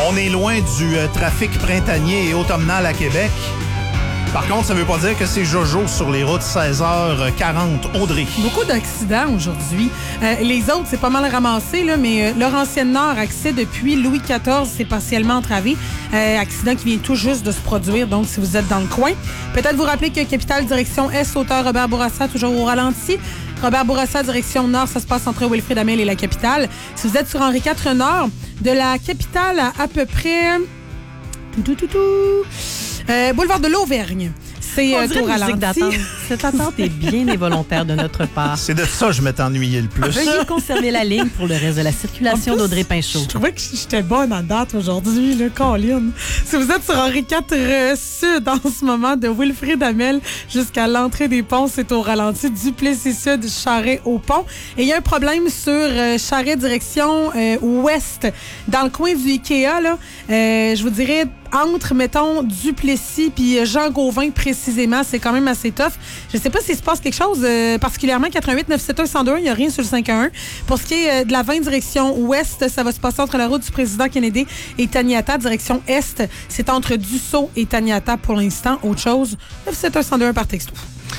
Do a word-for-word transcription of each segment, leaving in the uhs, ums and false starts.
On est loin du euh, trafic printanier et automnal à Québec. Par contre, ça ne veut pas dire que c'est Jojo sur les routes, seize heures quarante. Audrey. Beaucoup d'accidents aujourd'hui. Euh, les autres, c'est pas mal ramassé, là, mais euh, Laurentienne-Nord, accès depuis Louis quatorze, c'est partiellement entravé. Euh, accident qui vient tout juste de se produire, donc si vous êtes dans le coin. Peut-être vous rappeler que Capitale, direction Est, auteur Robert Bourassa, toujours au ralenti. Robert Bourassa, direction Nord, ça se passe entre Wilfrid Hamel et la Capitale. Si vous êtes sur Henri quatre Nord, de la Capitale à à peu près... Tout, tout, tout, tout. Euh, boulevard de l'Auvergne. C'est euh, tout ralenti. Cette attente est bien involontaire de notre part. C'est de ça que je m'étais ennuyé le plus. Veuillez conserver la ligne pour le reste de la circulation plus, d'Audrey Pinchot. Je trouvais que j'étais bonne en date aujourd'hui, là, Colin. Si vous êtes sur Henri quatre euh, Sud en ce moment, de Wilfrid Hamel jusqu'à l'entrée des ponts, c'est au ralenti. Duplessis Sud, Charest au pont. Et il y a un problème sur euh, Charest direction euh, ouest, dans le coin du Ikea, là. Euh, je vous dirais entre, mettons, Duplessis puis Jean Gauvin précisément, c'est quand même assez tough. Je sais pas s'il se passe quelque chose, euh, particulièrement quatre-vingt-huit neuf cent soixante-dix-un, il n'y a rien sur le cinq un un. Pour ce qui est euh, de la vingt direction ouest, ça va se passer entre la route du président Kennedy et Taniata. Direction est, c'est entre Dussault et Taniata pour l'instant. Autre chose, neuf cent soixante et un par texto.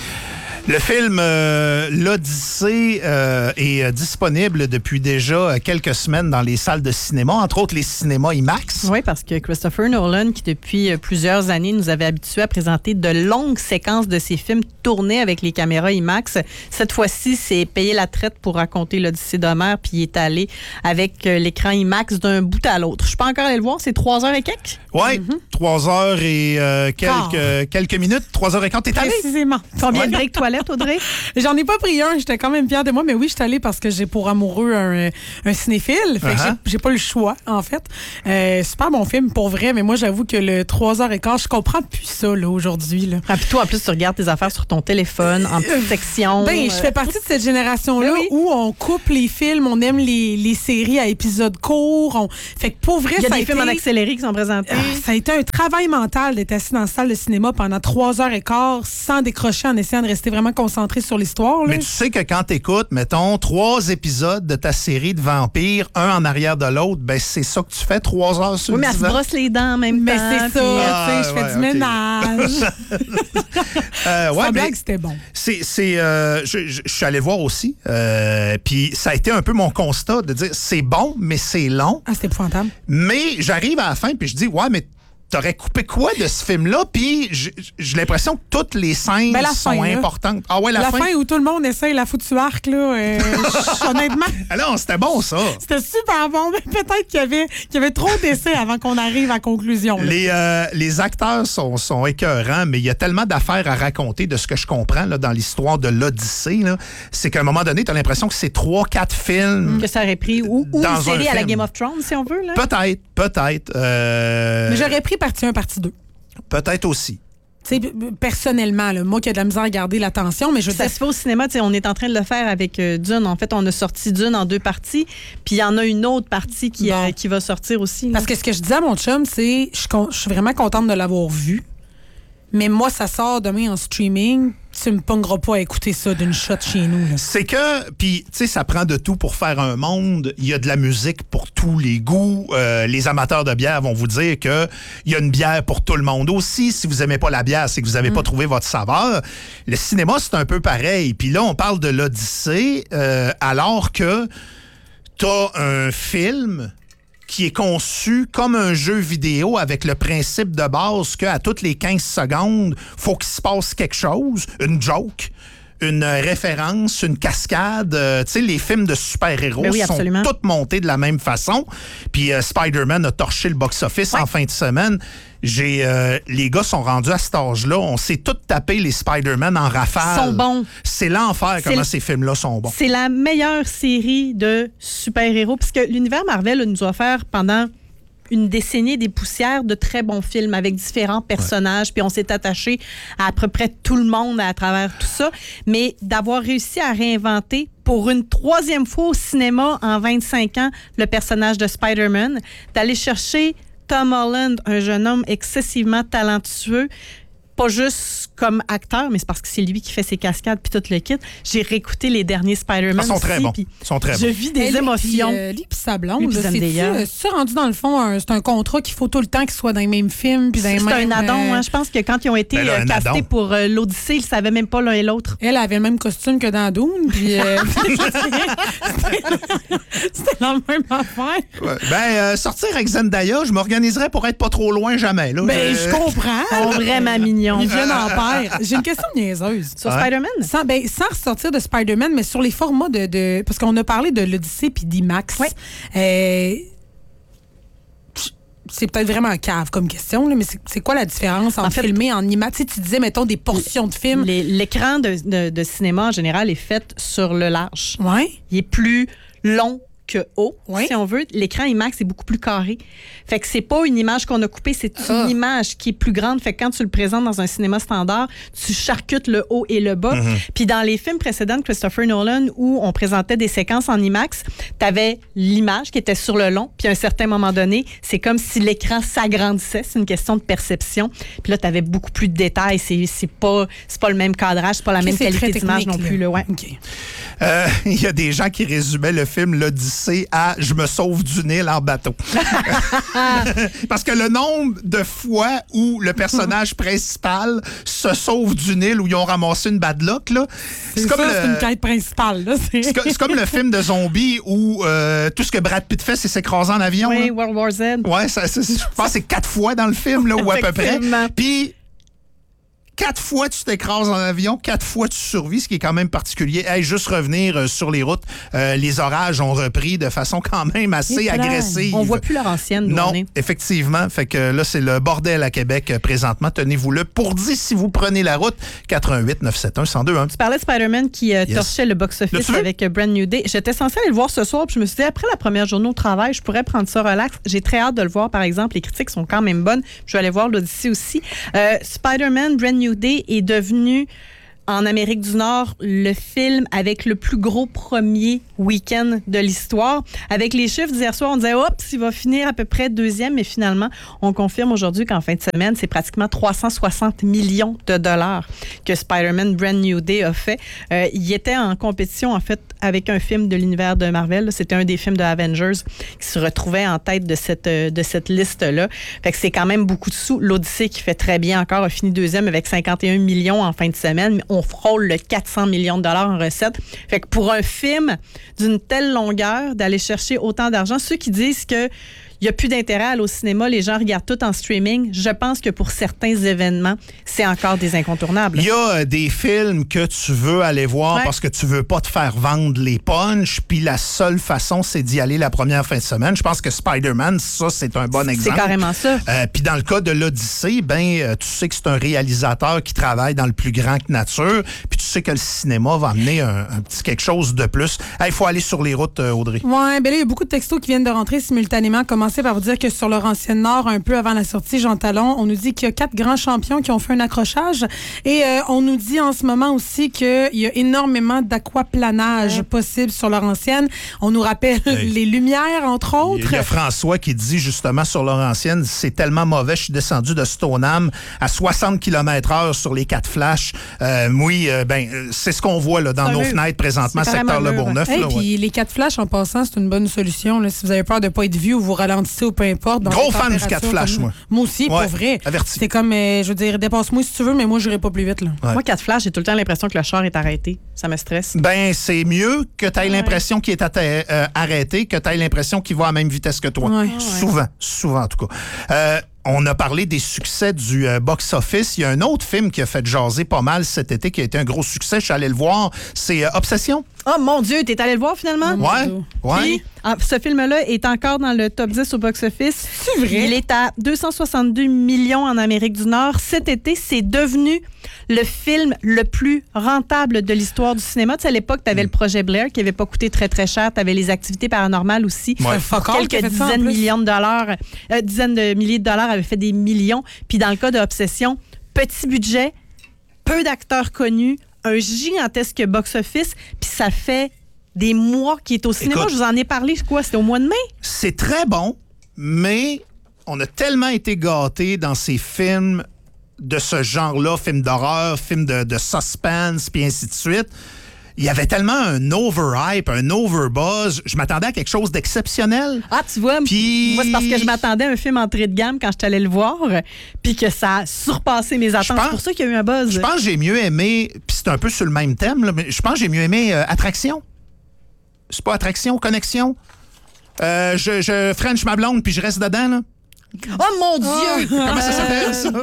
Le film euh, L'Odyssée euh, est euh, disponible depuis déjà quelques semaines dans les salles de cinéma, entre autres les cinémas IMAX. Oui, parce que Christopher Nolan, qui depuis plusieurs années nous avait habitués à présenter de longues séquences de ses films tournés avec les caméras IMAX, cette fois-ci, c'est payé la traite pour raconter l'Odyssée d'Homère, puis il est allé avec l'écran IMAX d'un bout à l'autre. Je suis pas encore allé le voir, c'est trois heures et quelques? Oui, mm-hmm. trois heures et euh, quelques, euh, quelques minutes, trois heures et quinze. T'es allé? Précisément. Combien de breaks toilettes, Audrey? J'en ai pas pris un, j'étais quand même fière de moi, mais oui, je suis allée parce que j'ai pour amoureux un, un cinéphile. Fait uh-huh. que j'ai, j'ai pas le choix, en fait. Euh, super bon film, pour vrai, mais moi, j'avoue que le trois heures quinze, je comprends plus ça, là, aujourd'hui. Là. Ah, puis toi, en plus, tu regardes tes affaires sur ton téléphone, en petite section. Ben, je fais partie de cette génération-là oui. où on coupe les films, on aime les, les séries à épisodes courts. On... Fait que pour vrai, il y a ça des a films été... en accéléré qui sont présentés. Ah, ça a été un travail mental d'être assis dans la salle de cinéma pendant trois heures quinze sans décrocher, en essayant de rester vraiment concentré sur l'histoire. Là. Mais tu sais que quand t'écoutes, mettons, trois épisodes de ta série de vampires, un en arrière de l'autre, ben c'est ça que tu fais, trois heures sur oui, le divan. Oui, mais elle se brosse les dents en même mais temps. Mais c'est ça, ah, je fais ouais, du okay. ménage. euh, ouais, Sans blague, mais c'était bon. C'est, c'est, euh, je, je, je suis allé voir aussi, euh, puis ça a été un peu mon constat de dire, c'est bon, mais c'est long. Ah, c'était épouvantable. Mais j'arrive à la fin, puis je dis, ouais, mais t'aurais coupé quoi de ce film-là? Puis j'ai, j'ai l'impression que toutes les scènes ben, sont fin, importantes. Ah ouais, la, la fin. La fin où tout le monde essaye la foutue arc, là, euh, honnêtement. Alors, c'était bon, ça. C'était super bon, mais peut-être qu'il y avait, qu'il y avait trop d'essais avant qu'on arrive à la conclusion. Là. Les, euh, les acteurs sont, sont écœurants, mais il y a tellement d'affaires à raconter de ce que je comprends là, dans l'histoire de l'Odyssée. Là. C'est qu'à un moment donné, t'as l'impression que c'est trois, quatre films. Que ça aurait pris, ou, ou une série à la Game of Thrones, si on veut. Là. Peut-être, peut-être. Euh... Mais j'aurais pris partie un, partie deux. Peut-être aussi. Tu sais, personnellement, là, moi qui ai de la misère à garder l'attention, mais je veux ça dire... se fait au cinéma, tu sais, on est en train de le faire avec euh, Dune. En fait, on a sorti Dune en deux parties, puis il y en a une autre partie qui, bon. euh, qui va sortir aussi. Là. Parce que ce que je disais à mon chum, c'est je je suis vraiment contente de l'avoir vu, mais moi, ça sort demain en streaming. Tu me pongeras pas à écouter ça d'une shot chez nous. Là. C'est que, puis, tu sais, ça prend de tout pour faire un monde. Il y a de la musique pour tous les goûts. Euh, les amateurs de bière vont vous dire qu'il y a une bière pour tout le monde aussi. Si vous aimez pas la bière, c'est que vous n'avez mm. pas trouvé votre saveur. Le cinéma, c'est un peu pareil. Puis là, on parle de l'Odyssée, euh, alors que t'as un film qui est conçu comme un jeu vidéo avec le principe de base qu'à toutes les quinze secondes, faut qu'il se passe quelque chose, une joke, une référence, une cascade. Euh, tu sais, les films de super-héros oui, sont tous montés de la même façon. Puis euh, Spider-Man a torché le box-office ouais. en fin de semaine. J'ai, euh, les gars sont rendus à cet âge-là. On s'est tous tapé les Spider-Man en rafale. Ils sont bons. C'est l'enfer c'est comment le... ces films-là sont bons. C'est la meilleure série de super-héros. Puisque l'univers Marvel nous a offert pendant une décennie des poussières de très bons films avec différents personnages. Ouais. Puis on s'est attaché à à peu près tout le monde à travers tout ça. Mais d'avoir réussi à réinventer pour une troisième fois au cinéma en vingt-cinq ans le personnage de Spider-Man, d'aller chercher Tom Holland, un jeune homme excessivement talentueux. pas juste comme acteur, mais c'est parce que c'est lui qui fait ses cascades puis tout le kit. J'ai réécouté les derniers Spider-Man. Ils sont très aussi, bons. Ils sont très Je bons. vis des Elle, émotions. Puis, euh, lui puis sa blonde, Lui puis là, c'est-tu, Zendaya. euh, c'est rendu dans le fond, un- c'est un contrat qu'il faut tout le temps qu'ils soient dans les mêmes films. Puis dans les C'est mêmes, un addon. euh, Hein. Je pense que quand ils ont été Ben là, euh, un castés addon. pour euh, l'Odyssée, ils ne savaient même pas l'un et l'autre. Elle avait le même costume que dans Dune, puis euh, c'était la même affaire. Ouais. Ben, euh, sortir avec Zendaya, je m'organiserais pour être pas trop loin jamais. Là. Ben, Euh, je comprends. Ils sont vraiment mignons. Ils viennent en paire. J'ai une question niaiseuse. Sur Ouais. Spider-Man? Sans, ben, sans ressortir de Spider-Man, mais sur les formats de... de parce qu'on a parlé de l'Odyssée puis d'IMAX. Ouais. Euh, c'est peut-être vraiment un cave comme question, là, mais c'est, c'est quoi la différence entre En fait, filmer en IMAX? Tu sais, tu disais, mettons, des portions de films. Les- L'écran de, de- de cinéma, en général, est fait sur le large. Ouais. Il est plus long que haut, Oui. si on veut. L'écran IMAX est beaucoup plus carré. Fait que c'est pas une image qu'on a coupée, c'est une Ah. image qui est plus grande. Fait que quand tu le présentes dans un cinéma standard, tu charcutes le haut et le bas. Puis dans les films précédents de Christopher Nolan, où on présentait des séquences en IMAX, t'avais l'image qui était sur le long, puis à un certain moment donné, c'est comme si l'écran s'agrandissait. C'est une question de perception. Puis là, t'avais beaucoup plus de détails. C'est, c'est pas, c'est pas le même cadrage, c'est pas la Ok, même c'est très qualité d'image non technique, plus. là. Là, ouais. OK. Euh, Il y a des gens qui résumaient le film L'Odyssée à « Je me sauve du Nil en bateau ». Parce que le nombre de fois où le personnage principal se sauve du Nil, où ils ont ramassé une bad luck, là, C'est, comme ça, le- c'est une quête principale. Là. C'est... c'est co- c'est comme le film de zombies où euh, tout ce que Brad Pitt fait, c'est s'écraser en avion. Oui, là. World War Z. Ouais, ça, ça- je pense que c'est quatre fois dans le film, là, ou à peu près. Effectivement. Puis, quatre fois tu t'écrases en avion, quatre fois tu survis, ce qui est quand même particulier. Hey, juste revenir euh, sur les routes, euh, les orages ont repris de façon quand même assez Et voilà. agressive. On voit plus Laurentienne d'où Non, on est. effectivement. Fait que là, c'est le bordel à Québec euh, présentement. Tenez-vous-le. Pour dire si vous prenez la route, quatre un huit neuf sept un un zéro deux un. Tu parlais de Spider-Man qui euh, Yes. torchait le box-office L'as-tu vu? avec euh, Brand New Day. J'étais censée aller le voir ce soir, puis je me suis dit, après la première journée au travail, je pourrais prendre ça relax. J'ai très hâte de le voir, par exemple. Les critiques sont quand même bonnes. Je vais aller voir l'Odyssée aussi. Euh, Spider-Man Brand New Day est devenu en Amérique du Nord le film avec le plus gros premier week-end de l'histoire. Avec les chiffres d'hier soir, on disait, hop, il va finir à peu près deuxième, mais finalement, on confirme aujourd'hui qu'en fin de semaine, c'est pratiquement trois cent soixante millions de dollars que Spider-Man Brand New Day a fait. Euh, il était en compétition, en fait, avec un film de l'univers de Marvel. C'était un des films de Avengers qui se retrouvait en tête de cette, euh, de cette liste-là. Fait que c'est quand même beaucoup de sous. L'Odyssée, qui fait très bien encore, a fini deuxième avec cinquante et un millions en fin de semaine. Mais on frôle le quatre cents millions de dollars en recettes. Fait que pour un film d'une telle longueur, d'aller chercher autant d'argent, ceux qui disent que il n'y a plus d'intérêt à aller au cinéma, les gens regardent tout en streaming. Je pense que pour certains événements, c'est encore des incontournables. Il y a euh, des films que tu veux aller voir Ouais. parce que tu veux pas te faire vendre les punchs, puis la seule façon, c'est d'y aller la première fin de semaine. Je pense que Spider-Man, ça, c'est un bon C'est exemple. carrément ça. Euh, puis dans le cas de l'Odyssée, ben euh, tu sais que c'est un réalisateur qui travaille dans le plus grand que nature, puis tu sais que le cinéma va amener un, un petit quelque chose de plus. Il faut aller sur les routes, euh, Audrey. Ouais, ben là, il y a beaucoup de textos qui viennent de rentrer simultanément. Commencer par vous dire que sur Laurentienne Nord, un peu avant la sortie, Jean Talon, on nous dit qu'il y a quatre grands champions qui ont fait un accrochage. Et euh, on nous dit en ce moment aussi qu'il y a énormément d'aquaplanage Ouais. possible sur Laurentienne. On nous rappelle Hey. les lumières, entre autres. Il y a François qui dit justement sur Laurentienne, c'est tellement mauvais, je suis descendu de Stoneham à soixante kilomètres heure sur les quatre flashs. Euh, oui, euh, ben, euh, c'est ce qu'on voit là, dans C'est un nos mur. fenêtres présentement, C'est secteur carrément Le un mur, Bourgneuf. Hey, là, ouais. puis les quatre flashs, en passant, c'est une bonne solution. Là, si vous avez peur de pas être vu ou vous ralentissez ou peu importe. Dans Gros les fan du températures quatre flash, comme- moi. Moi aussi, Ouais, pour vrai. averti. C'est comme, euh, je veux dire, dépasse-moi si tu veux, mais moi, j'irai pas plus vite. Là. Ouais. Moi, quatre flashs, j'ai tout le temps l'impression que le char est arrêté. Ça me stresse. Ben, c'est mieux que tu aies Ouais. l'impression qu'il est atta- euh, arrêté que tu aies l'impression qu'il va à la même vitesse que toi. Ouais. Souvent, souvent en tout cas. Euh, on a parlé des succès du euh, box-office. Il y a un autre film qui a fait jaser pas mal cet été, qui a été un gros succès. Je suis allé le voir. C'est euh, Obsession. Oh mon Dieu, t'es allé le voir finalement? Mon Ouais. Dieu. Ouais. Puis, ah, ce film-là est encore dans le top dix au box-office. C'est vrai? Il est à deux cent soixante-deux millions en Amérique du Nord. Cet été, c'est devenu le film le plus rentable de l'histoire du cinéma. Tu sais, à l'époque, tu avais le projet Blair qui n'avait pas coûté très, très cher. Tu avais les activités paranormales aussi. Ouais. Fuck all qui a Quelques fait ça, en dizaines de plus. millions de dollars, euh, dizaines de milliers de dollars avaient fait des millions. Puis dans le cas d'Obsession, petit budget, peu d'acteurs connus, un gigantesque box-office, puis ça fait des mois qu'il est au cinéma. Écoute, Je vous en ai parlé, quoi? C'était au mois de mai? C'est très bon, mais on a tellement été gâtés dans ces films de ce genre-là, film d'horreur, film de, de suspense, puis ainsi de suite, il y avait tellement un overhype, un overbuzz. Je m'attendais à quelque chose d'exceptionnel. Ah, tu vois, Puis... moi, c'est parce que je m'attendais à un film entrée de gamme quand je suis allée le voir, puis que ça a surpassé mes attentes. pense- C'est pour ça qu'il y a eu un buzz. Je pense que j'ai mieux aimé, puis c'est un peu sur le même thème, là, mais je pense que j'ai mieux aimé euh, Attraction. C'est pas Attraction, Connexion? Euh, je, je French ma blonde, puis je reste dedans, là. Oh mon Dieu! Comment ça s'appelle, ça?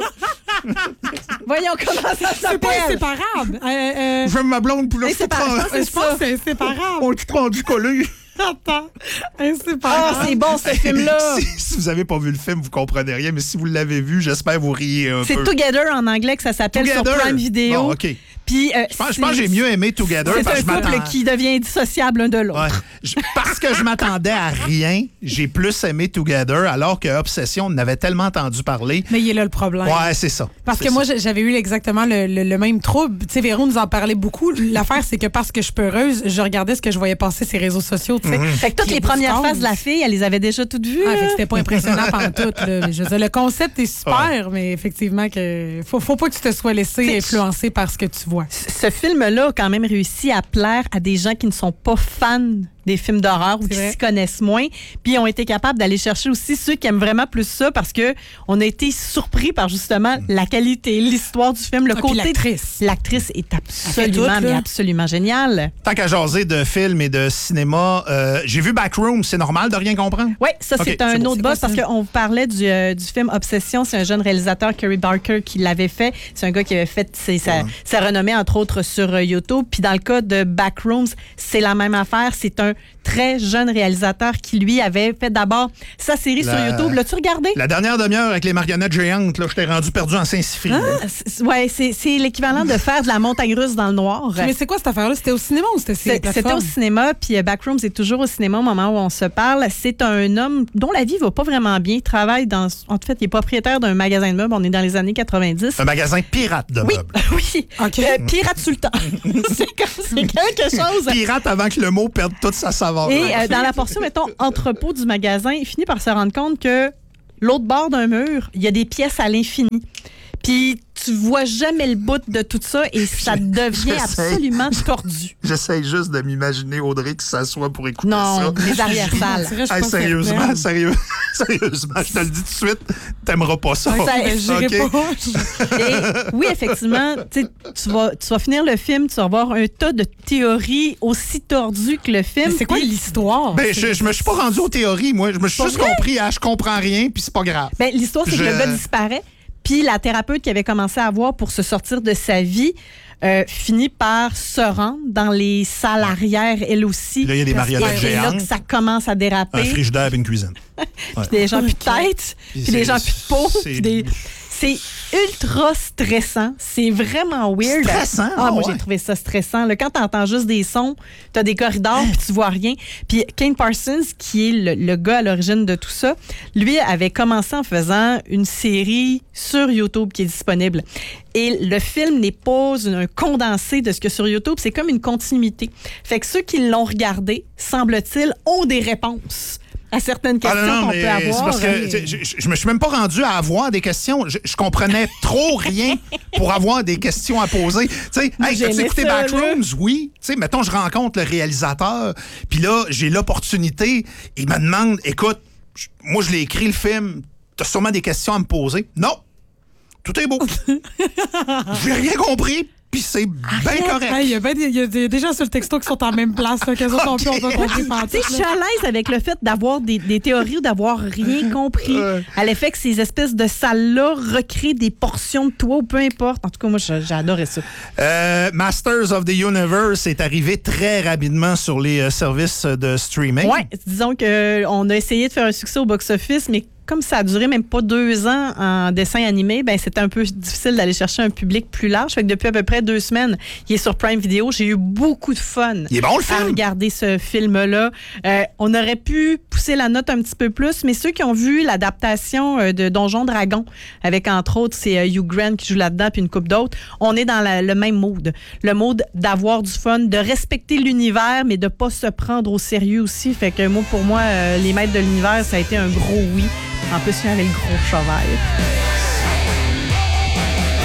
Voyons comment ça C'est pas s'appelle. inséparable. Euh, euh, Je veux ma blonde, puis là, Mais je c'est te pas- prends- je pense que je pense que c'est inséparable. On est rendu collé. Attends. Ah, Inséparable. c'est bon ce film-là. si, si vous avez pas vu le film, vous comprenez rien, mais si vous l'avez vu, j'espère vous riez un C'est peu. Together en anglais que ça s'appelle sur Together. Prime Video. Bon, OK. Puis, euh, Je pense, je pense que j'ai mieux aimé Together C'est parce un que je couple m'attends- qui devient indissociable l'un de l'autre. Ouais. Je- parce que je m'attendais à rien, j'ai plus aimé Together, alors que Obsession, on en avait tellement entendu parler. Mais il est là le problème. Ouais, c'est ça. Parce C'est que moi, ça. j'avais eu exactement le, le- le même trouble. Tu sais, Véro nous en parlait beaucoup. L'affaire, c'est que parce que je suis peureuse, je regardais ce que je voyais passer sur les réseaux sociaux. Tu sais. Fait que toutes Puis les au bout du premières compte- phases de la fille, elle les avait déjà toutes vues. Ah, fait que là. c'était pas impressionnant pendant tout. Là. Je veux dire, le concept est super, mais effectivement, que faut, faut pas que tu te sois laissé C'est- influencer par ce que tu vois. Ce film-là a quand même réussi à plaire à des gens qui ne sont pas fans des films d'horreur ou C'est qui vrai. s'y connaissent moins. Puis ils ont été capables d'aller chercher aussi ceux qui aiment vraiment plus ça parce que on a été surpris par justement la qualité, l'histoire du film, le Ah, puis côté. l'actrice. L'actrice est absolument, tout, là. mais absolument géniale. Tant qu'à jaser de films et de cinéma, euh, j'ai vu Backroom, c'est normal de rien comprendre? Oui, ça, Ok, c'est c'est un beau. autre C'est quoi boss parce ça? qu'on parlait du, euh, du film Obsession. C'est un jeune réalisateur, Kerry Barker, qui l'avait fait. C'est un gars qui avait fait ses- sa, sa renommée, entre autres, sur euh, YouTube. Puis dans le cas de Backrooms, c'est la même affaire. C'est un très jeune réalisateur qui, lui, avait fait d'abord sa série La- sur YouTube. L'as-tu regardé? La dernière demi-heure avec les marionnettes géantes, là, je t'ai rendu perdu en Saint-Cyprien. Ah, c'est- ouais, c'est c'est l'équivalent de faire de la montagne russe dans le noir. Mais c'est quoi cette affaire-là? C'était au cinéma ou c'était sur les C'est- C'était plateformes? au cinéma, puis euh, Backrooms est toujours au cinéma au moment où on se parle. C'est un homme dont la vie va pas vraiment bien. Il travaille dans... En fait, il est propriétaire d'un magasin de meubles. On est dans les années quatre-vingt-dix. Un magasin pirate de Oui, meubles. oui. OK. Euh, pirate sultan. c'est comme- c'est quelque chose. Pirate avant que le mot perde toute sa saveur. Et euh, dans la portion, mettons, entrepôt du magasin, il finit par se rendre compte que l'autre bord d'un mur, il y a des pièces à l'infini. Puis tu vois jamais le bout de tout ça et ça devient j'essaie. absolument tordu. J'essaye juste de m'imaginer Audrey qui s'assoit pour écouter ça. Non, les arrière-salles. Je dirais, je suis Hey, pas sérieusement, certaine. sérieux, sérieusement, je te le dis tout de suite, t'aimeras pas ça. Ça- Ben, j'irai OK? pas. Et oui, effectivement, tu sais, tu vas, tu vas finir le film, tu vas avoir un tas de théories aussi tordues que le film. Mais c'est quoi Puis, l'histoire? Ben, je, je me suis pas rendu aux théories, moi. Je me suis Pas juste vrai? compris, ah, je comprends rien, puis c'est pas grave. ben, l'histoire, c'est Je- que le gars disparaît. Puis la thérapeute qui avait commencé à voir pour se sortir de sa vie euh, finit par se rendre dans les salles arrière, elle aussi. Puis là, il y a des marionnettes Et c'est là géantes. que ça commence à Un déraper. frigidaire et une cuisine. Puis des gens plus de tête, Puis puis des c'est- gens plus de peau. c'est- puis des- C'est ultra stressant. C'est vraiment weird. Stressant? Ah, Ah moi, ouais. j'ai trouvé ça stressant. Là, quand tu entends juste des sons, tu as des corridors, puis tu vois rien. Puis Kane Parsons, qui est le, le gars à l'origine de tout ça, lui avait commencé en faisant une série sur YouTube qui est disponible. Et le film n'est pas un condensé de ce que sur YouTube, c'est comme une continuité. Fait que ceux qui l'ont regardé, semble-t-il, ont des réponses à certaines Ah questions non, non, qu'on mais peut avoir. c'est parce que Et- tu sais, je, je, je me suis même pas rendu à avoir des questions. Je, je comprenais trop rien pour avoir des questions à poser. Tu sais, Moi, hey, j'aimais t'as-tu écouté ça, Backrooms? Oui. Tu sais, mettons, je rencontre le réalisateur, puis là, j'ai l'opportunité. Il me demande, écoute, je- moi, je l'ai écrit le film. T'as sûrement des questions à me poser. Non. Tout est beau. J'ai rien compris, puis c'est bien correct. Hey, Il y a, ben des- il y a des, des gens sur le texto qui sont en même place. Là, qu'eux autres non plus, on peut compris Tu sais, je suis à l'aise avec le fait d'avoir des, des théories ou d'avoir rien compris. Ouais. À l'effet que ces espèces de salles-là recréent des portions de toi ou peu importe. En tout cas, moi, j'ai j'ai adoré ça. Euh, Masters of the Universe est arrivé très rapidement sur les euh, services de streaming. Ouais, disons qu'on a essayé de faire un succès au box-office, mais comme ça a duré même pas deux ans en dessin animé, ben c'était un peu difficile d'aller chercher un public plus large. Fait que depuis à peu près deux semaines, il est sur Prime Video. J'ai eu beaucoup de fun Il est bon, le à film? regarder ce film-là. Euh, on aurait pu pousser la note un petit peu plus, mais ceux qui ont vu l'adaptation euh, de Donjon Dragon, avec entre autres, c'est euh, Hugh Grant qui joue là-dedans, puis une couple d'autres, on est dans la- le même mood. Le mood d'avoir du fun, de respecter l'univers, mais de pas se prendre au sérieux aussi. Fait que moi, pour moi, euh, Les Maîtres de l'Univers, ça a été un gros oui. En plus, il y avait le gros cheval.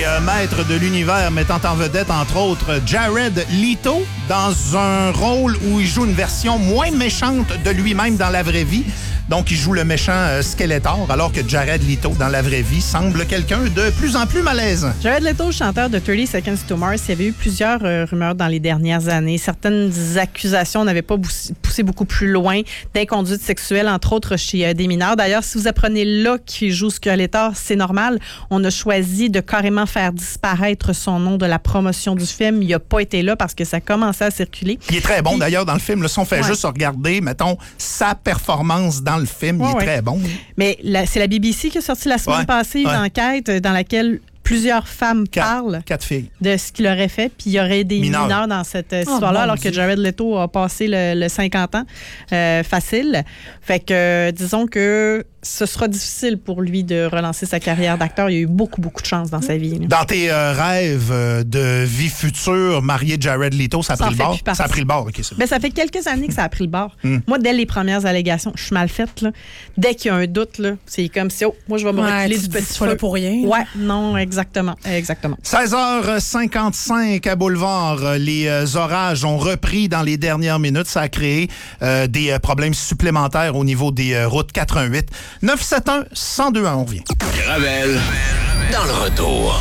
euh, maîtres de l'univers, mettant en vedette, entre autres, Jared Leto, dans un rôle où il joue une version moins méchante de lui-même dans la vraie vie. Donc, il joue le méchant euh, Skeletor, alors que Jared Leto, dans la vraie vie, semble quelqu'un de plus en plus malaisant. Jared Leto, chanteur de thirty Seconds to Mars, il y avait eu plusieurs euh, rumeurs dans les dernières années. Certaines accusations n'avaient pas poussé, poussé beaucoup plus loin, d'inconduite sexuelle, entre autres, chez euh, des mineurs. D'ailleurs, si vous apprenez là qu'il joue Skeletor, c'est normal. On a choisi de carrément faire disparaître son nom de la promotion du film. Il n'a pas été là parce que ça commençait à circuler. Il est très bon, Puis, d'ailleurs, dans le film. Là, si on fait ouais. juste regarder, mettons, sa performance dans le film, Ouais, il est ouais. très bon. Mais la, c'est la B B C qui a sorti la semaine Ouais, passée une ouais. enquête dans laquelle plusieurs femmes Quatre, parlent quatre filles. de ce qu'il aurait fait. Puis il y aurait des Mineurs. mineurs, dans cette euh, Oh, histoire-là, mon alors Dieu. que Jared Leto a passé le, le cinquante ans euh, facile. Fait que, euh, disons que ce sera difficile pour lui de relancer sa carrière d'acteur. Il a eu beaucoup, beaucoup de chance dans sa vie. là. Dans tes euh, rêves euh, de vie future, marié Jared Leto, ça a Ça pris en le fait bord? plus partie. Ça a pris le bord, OK, c'est bon. Ben, ça fait quelques années que ça a pris le bord. Mm. Moi, dès les premières allégations, je suis mal faite. Là. Dès qu'il y a un doute, là, c'est comme si, oh, moi, je vais me Ouais, reculer tu du dis, petit c'est pas là feu. pour rien. Ouais, non, exactement. Exactement. seize heures cinquante-cinq à Boulevard. Les euh, orages ont repris dans les dernières minutes. Ça a créé euh, des euh, problèmes supplémentaires au niveau des euh, routes quatre-vingt-huit. neuf sept un, un zéro deux un, on revient. Gravel, dans le retour.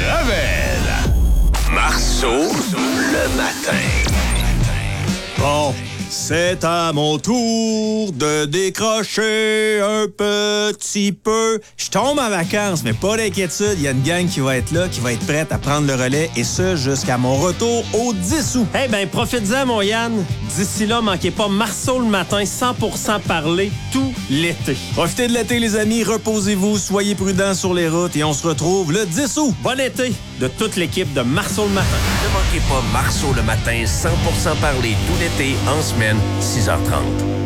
Gravel. Marceau, le matin. Bon, c'est à mon tour de décrocher un petit peu. Je tombe en vacances, mais pas d'inquiétude. Il y a une gang qui va être là, qui va être prête à prendre le relais, et ce, jusqu'à mon retour au dix août. Eh ben, profites-en, mon Yann. D'ici là, manquez pas Marceau le matin, cent pour cent parler tout l'été. Profitez de l'été, les amis. Reposez-vous, soyez prudents sur les routes, et on se retrouve le dix août. Bon été de toute l'équipe de Marceau le matin. Ne manquez pas Marceau le matin, cent pour cent parler tout l'été, en semaine, six heures trente.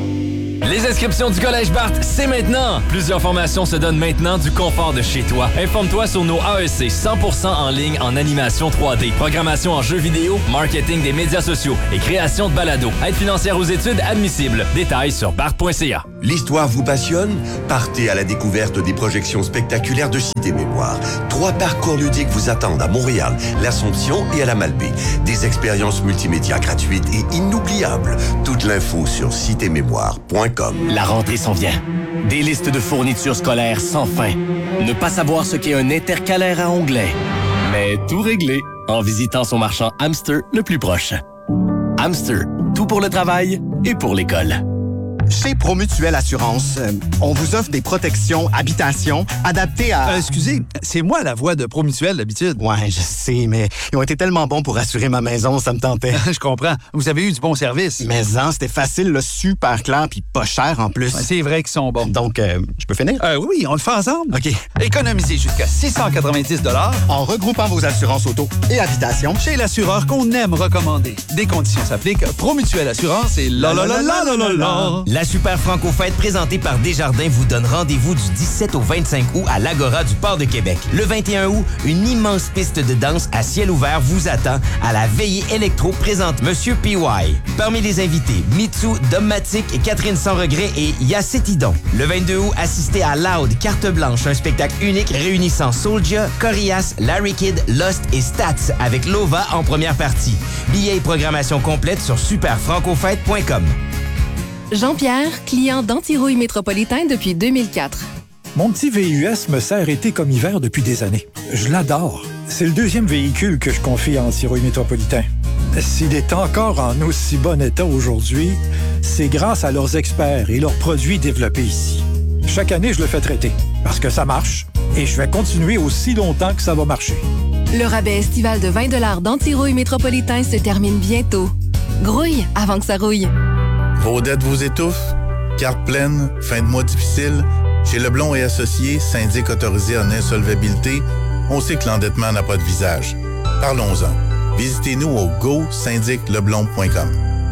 Les inscriptions du Collège Barthes, c'est maintenant! Plusieurs formations se donnent maintenant du confort de chez toi. Informe-toi sur nos A E C cent pour cent en ligne en animation trois D, programmation en jeux vidéo, marketing des médias sociaux et création de balados. Aide financière aux études admissible. Détails sur barthes point c a. L'histoire vous passionne? Partez à la découverte des projections spectaculaires de Cité Mémoire. Trois parcours ludiques vous attendent à Montréal, l'Assomption et à la Malbaie. Des expériences multimédia gratuites et inoubliables. Toute l'info sur cité mémoire point com. La rentrée s'en vient. Des listes de fournitures scolaires sans fin. Ne pas savoir ce qu'est un intercalaire à onglets. Mais tout réglé en visitant son marchand Hamster le plus proche. Hamster, tout pour le travail et pour l'école. Chez Promutuelle Assurance, euh, on vous offre des protections habitation adaptées à... Euh, excusez, c'est moi la voix de Promutuelle d'habitude. Ouais, je sais, mais ils ont été tellement bons pour assurer ma maison, ça me tentait. Je comprends. Vous avez eu du bon service. Mais hein, c'était facile, là, super clair, puis pas cher en plus. Ouais, c'est vrai qu'ils sont bons. Donc, euh, je peux finir? Euh, oui, oui, on le fait ensemble. OK. Économisez jusqu'à six cent quatre-vingt-dix dollars En regroupant vos assurances auto et habitation. chez l'assureur qu'on aime recommander. Des conditions s'appliquent. Promutuelle Assurance et la la la la la la la. La Super Franco-Fête présentée par Desjardins vous donne rendez-vous du dix-sept au vingt-cinq août à l'Agora du Port de Québec. Le vingt et un août, une immense piste de danse à ciel ouvert vous attend à la veillée électro présente Monsieur P Y. Parmi les invités, Mitsu, Dommatic et Catherine Sans Regret et Yacetidon. Le vingt-deux août, assistez à Loud, Carte Blanche, un spectacle unique réunissant Soulja, Corias, Larry Kidd, Lost et Stats avec Lova en première partie. Billets et programmation complète sur super franco fête point com. Jean-Pierre, client d'Antirouille Métropolitain depuis deux mille quatre. Mon petit V U S me sert été comme hiver depuis des années. Je l'adore. C'est le deuxième véhicule que je confie à Antirouille Métropolitain. S'il est encore en aussi bon état aujourd'hui, c'est grâce à leurs experts et leurs produits développés ici. Chaque année, je le fais traiter parce que ça marche et je vais continuer aussi longtemps que ça va marcher. Le rabais estival de vingt dollars d'Antirouille Métropolitain se termine bientôt. Grouille avant que ça rouille. Vos dettes vous étouffent? Carte pleine? Fin de mois difficile? Chez Leblond et Associés, syndic autorisé en insolvabilité, on sait que l'endettement n'a pas de visage. Parlons-en. Visitez-nous au go syndic leblond point com.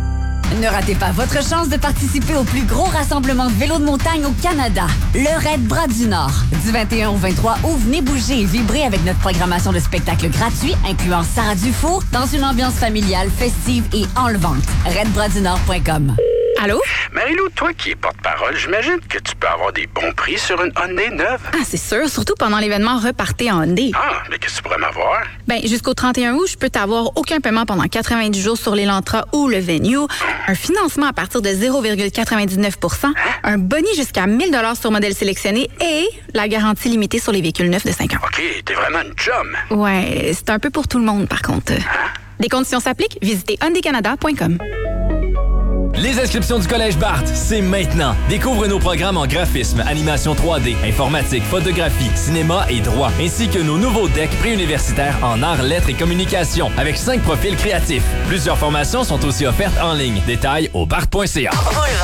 Ne ratez pas votre chance de participer au plus gros rassemblement de vélos de montagne au Canada, le Raid Bras du Nord. Du vingt et un au vingt-trois août, venez bouger et vibrer avec notre programmation de spectacles gratuits, incluant Sarah Dufour, dans une ambiance familiale, festive et enlevante. raid bras du nord point com. Allô? Marie-Lou, toi qui es porte-parole, j'imagine que tu peux avoir des bons prix sur une Hyundai neuve. Ah, c'est sûr, surtout pendant l'événement Repartez en Hyundai. Ah, mais qu'est-ce que tu pourrais m'avoir? Ben, jusqu'au trente et un août, je peux t'avoir aucun paiement pendant quatre-vingt-dix jours sur l'Elantra ou le Venue, un financement à partir de zéro virgule quatre-vingt-dix-neuf pour cent, un boni jusqu'à mille dollars sur modèle sélectionné et la garantie limitée sur les véhicules neufs de cinq ans. OK, t'es vraiment une chum. Ouais, c'est un peu pour tout le monde, par contre. Les conditions s'appliquent. Visitez hyundai canada point com. Les inscriptions du Collège Barthes, c'est maintenant. Découvre nos programmes en graphisme, animation trois D, informatique, photographie, cinéma et droit, ainsi que nos nouveaux decks préuniversitaires en arts, lettres et communication, avec cinq profils créatifs. Plusieurs formations sont aussi offertes en ligne. Détails au barthes point c a.